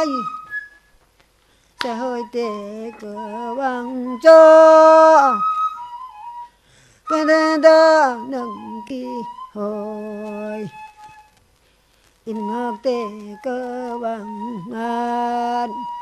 sẽ hơi tệ cửa bằng cho cái tên đó nâng kỳ hồi in ngọc tệ cơ bằng ngàn